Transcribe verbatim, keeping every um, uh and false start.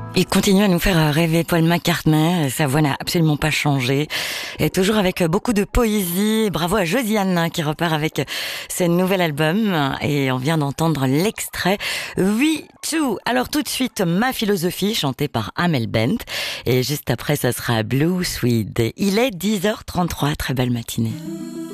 Il continue à nous faire rêver, Paul McCartney. Sa voix n'a absolument pas changé. Et toujours avec beaucoup de poésie. Bravo à Josiane qui repart avec ce nouvel album. Et on vient d'entendre l'extrait We Too. Alors tout de suite, Ma philosophie, chantée par Amel Bent. Et juste après, ça sera Blue Swede. Il est dix heures trente-trois. Très belle matinée.